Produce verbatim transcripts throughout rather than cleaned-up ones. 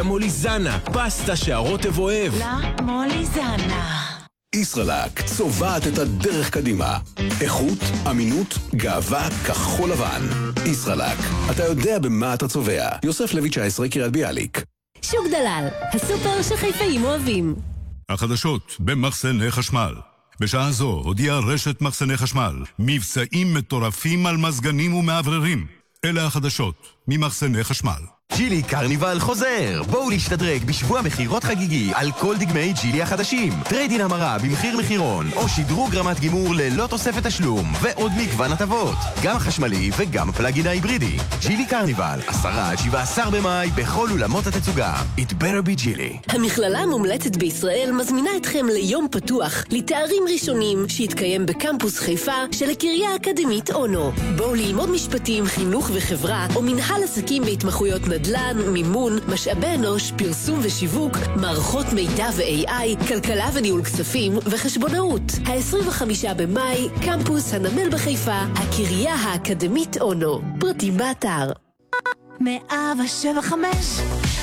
מוליזנה, פסטה שהרוטב אוהב. למוליזנה. ישראלק צובעת את הדרך קדימה. איכות, אמינות, גאווה, כחול לבן. ישראלק, אתה יודע במה אתה צובע. יוסף לוי תשע עשרה קריית ביאליק. שוק דלל, הסופר שחיפאים אוהבים. החדשות במחסני חשמל. בשעה זו הודיעה רשת מחסני חשמל מבצעים מטורפים על מזגנים ומעבררים. אלה החדשות ממחסני חשמל. ג'ילי קרניבל חוזר. בואו להשתדרג בשבוע מחירות חגיגי על כל דגמי ג'ילי החדשים. טריידין המרה במחיר מחירון או שדרוג רמת גימור ללא תוספת תשלום ועוד מגוון הטבות, גם החשמלי וגם הפלאגין ההיברידי. ג'ילי קרניבל, עשרה עד שבעה עשר במאי בכל אולמות התצוגה. It better be ג'ילי. המכללה המומלצת בישראל מזמינה אתכם ליום פתוח לתארים ראשונים שיתקיים בקמפוס חיפה של הקריה האקדמית אונו. בואו ללמוד משפטים, חינוך וחברה או מנהל עסקים בהתמחויות נדל"ן, מימון, משאבי אנוש, פרסום ושיווק, מערכות מידע ו-איי איי, כלכלה וניהול כספים וחשבונאות. ה-עשרים וחמישה במאי, קמפוס הנמל בחיפה, הקריה האקדמית אונו. פרטים באתר. מאה שבע וחמש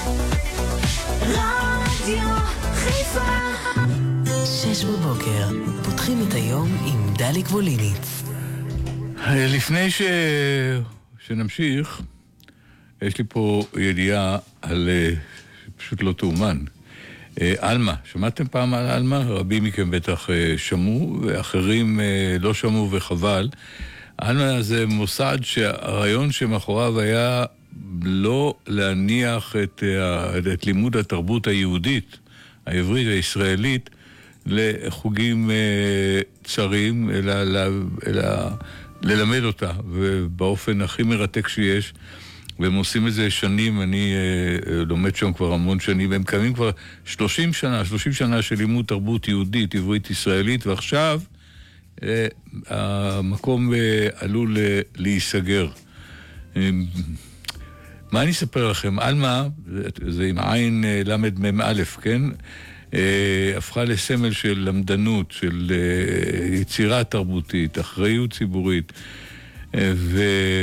רדיו חיפה. שש בבוקר, פותחים את היום עם דלי גבוליניץ. לפני ש... שנמשיך, יש לי פה ידיעה על, פשוט לא תאומן. אלמה, שמעתם פעם על אלמה? רבים מכם בטח שמעו, ואחרים לא שמעו וחבל. אלמה זה מוסד שהרעיון שמאחוריו היה לא להניח את, את לימוד התרבות היהודית, העברית הישראלית, לחוגים צרים, אלא, אלא, אלא ללמד אותה, ובאופן הכי מרתק שיש. והם עושים את זה שנים, אני אה, לומד שם כבר המון שנים, והם קיימים כבר שלושים שנה, שלושים שנה של לימוד תרבות יהודית, עברית ישראלית, ועכשיו אה, המקום אה, עלול אה, להיסגר. אה, מה אני אספר לכם? אלמה, זה, זה עם עין אה, למד מם א', כן? אה, הפכה לסמל של למדנות, של אה, יצירה תרבותית, אחריות ציבורית, אה, ו...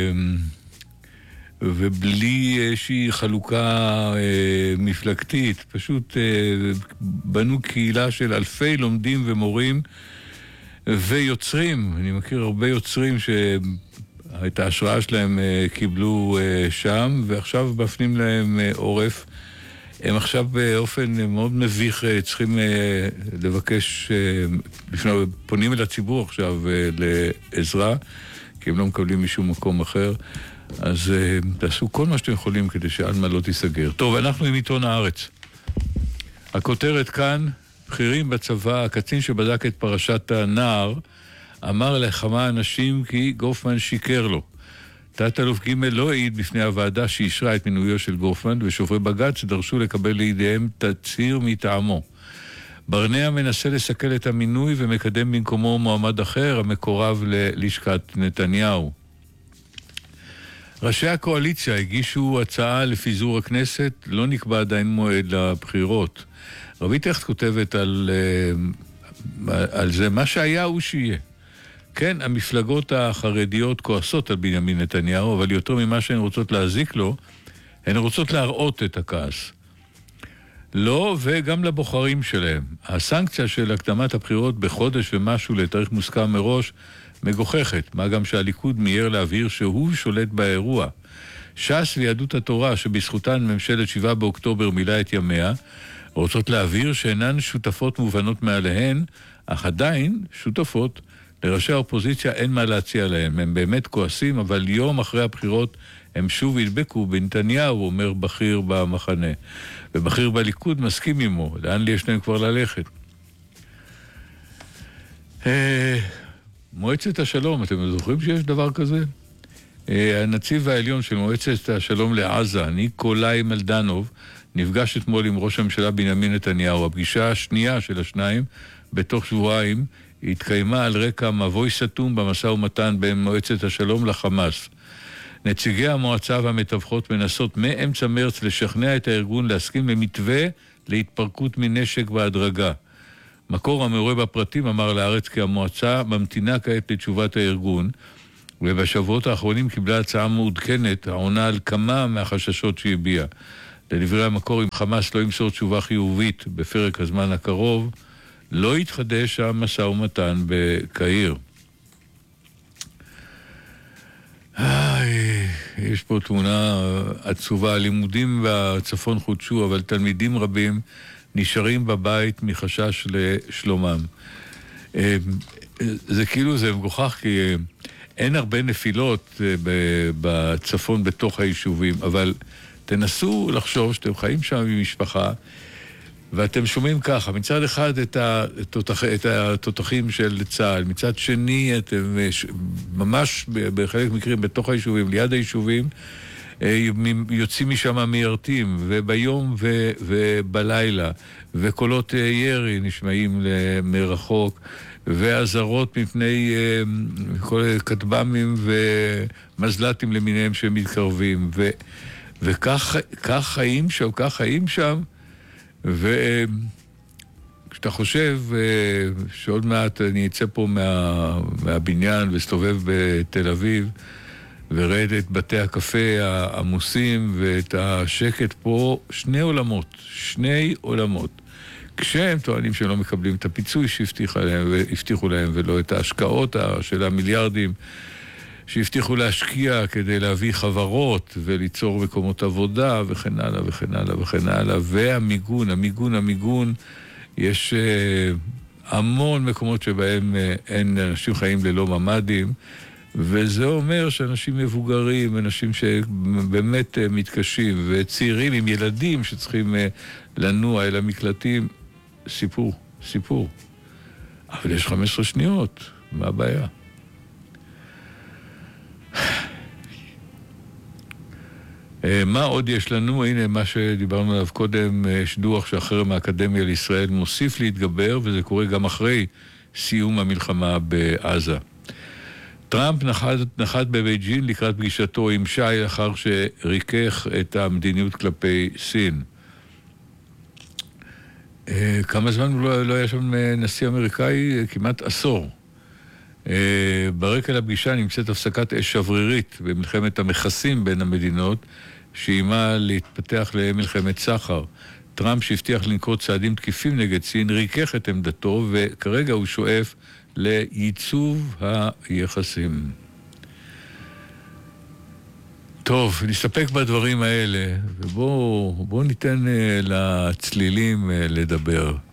ובלי איזושהי חלוקה אה, מפלגתית, פשוט אה, בנו קהילה של אלפי לומדים ומורים ויוצרים. אני מכיר הרבה יוצרים שאת ההשראה שלהם אה, קיבלו אה, שם, ועכשיו בפנים להם אה, עורף. הם עכשיו באופן מאוד מביך אה, צריכים אה, לבקש, אה, לפני, פונים אל הציבור עכשיו אה, לעזרה, כי הם לא מקבלים משום מקום אחר. אז uh, תעשו כל מה שאתם יכולים כדי שאלמה לא תיסגר. טוב, אנחנו עם עיתון הארץ. הכותרת כאן, בכירים בצבא, הקצין שבדק את פרשת הנער, אמר לכמה אנשים כי גופמן שיקר לו. תת-אלוף ג' לא העיד בפני הוועדה שאישרה את מינויו של גופמן, ושופרי בג"ץ דרשו לקבל לידיהם תצהיר מטעמו. ברנע מנסה לסכל את המינוי ומקדם במקומו מועמד אחר, המקורב ללשכת נתניהו. ראשי הקואליציה הגישו הצעה לפיזור הכנסת, לא נקבע עדיין מועד לבחירות. רבית הכט כותבת על, על זה, מה שהיה הוא שיהיה. כן, המפלגות החרדיות כועסות על בנימין נתניהו, אבל יותר ממה שהן רוצות להזיק לו, הן רוצות להראות את הכעס. לא, וגם לבוחרים שלהם. הסנקציה של הקדמת הבחירות בחודש ומשהו לתאריך מוסכם מראש, מגוחכת, מה גם שהליכוד מיהר להבהיר שהוא שולט באירוע. ש"ס ויהדות התורה, שבזכותן ממשלת שבעה באוקטובר מילא את ימיה, רוצות להבהיר שאינן שותפות מובנות מעליהן, אך עדיין שותפות. לראשי האופוזיציה אין מה להציע להם, הם באמת כועסים, אבל יום אחרי הבחירות הם שוב ידבקו בנתניהו, אומר בכיר במחנה. ובכיר בליכוד מסכים עמו, לאן לי יש להם כבר ללכת? אה... מועצת השלום, אתם זוכרים שיש דבר כזה? הנציב העליון של מועצת השלום לעזה, ניקולאי מלדנוב, נפגש אתמול עם ראש הממשלה בנימין נתניהו. הפגישה השנייה של השניים, בתוך שבועיים, התקיימה על רקע מבוי סתום במשא ומתן בין מועצת השלום לחמאס. נציגי המועצה והמתווכות מנסות מאמצע מרץ לשכנע את הארגון להסכים למתווה להתפרקות מנשק בהדרגה. מקור המעורה בפרטים אמר לארץ כי המועצה ממתינה כעת לתשובת הארגון, ובשבועות האחרונים קיבלה הצעה מעודכנת העונה על כמה מהחששות שהביעה. לדברי המקור, אם חמאס לא ימסור תשובה חיובית בפרק הזמן הקרוב, לא יתחדש המשא ומתן בקהיר. יש פה תמונה עצובה. הלימודים בצפון חודשו, אבל תלמידים רבים נשארים בבית מחשש לשלומם. זה כאילו, זה מגוחך, כי אין הרבה נפילות בצפון בתוך היישובים, אבל תנסו לחשוב שאתם חיים שם עם משפחה, ואתם שומעים ככה, מצד אחד את, התותח, את התותחים של צה"ל, מצד שני אתם ממש בחלק מקרים בתוך היישובים, ליד היישובים, יוצאים משם מיירטים, וביום ו, ובלילה, וקולות ירי נשמעים מרחוק, והזרות מפני כל כטב"מים ומזל"טים למיניהם שמתקרבים, ו, וכך כך חיים שם, כך חיים שם, וכשאתה חושב שעוד מעט אני אצא פה מה, מהבניין וסתובב בתל אביב וראה את בתי הקפה העמוסים ואת השקט פה, שני עולמות, שני עולמות. כשהם טוענים שהם לא מקבלים את הפיצוי שהבטיחו להם, והבטיחו להם ולא את ההשקעות של המיליארדים שהבטיחו להשקיע כדי להביא חברות וליצור מקומות עבודה וכן הלאה וכן הלאה וכן הלאה. והמיגון, המיגון, המיגון, יש uh, המון מקומות שבהם uh, אין אנשים חיים ללא ממדים, וזה אומר שאנשים מבוגרים, אנשים שבאמת uh, מתקשים, וצעירים עם ילדים שצריכים uh, לנוע אל המקלטים, סיפור, סיפור. אבל יש חמש עשרה שניות, מה הבעיה? מה עוד יש לנו? הנה מה שדיברנו עליו קודם, יש דוח שהחרם האקדמיה לישראל מוסיף להתגבר, וזה קורה גם אחרי סיום המלחמה בעזה. טראמפ נחת, נחת בבייג'ין לקראת פגישתו עם שי לאחר שריכך את המדיניות כלפי סין. כמה זמן הוא לא, לא היה שם נשיא אמריקאי? כמעט עשור. ברקע לפגישה נמצאת הפסקת אש שברירית במלחמת המכסים בין המדינות, שאימה להתפתח למלחמת סחר. טראמפ שהבטיח לנקוט צעדים תקיפים נגד סין ריכך את עמדתו, וכרגע הוא שואף לייצוב היחסים. טוב, נסתפק בדברים האלה, ובואו בוא ניתן לצלילים לדבר.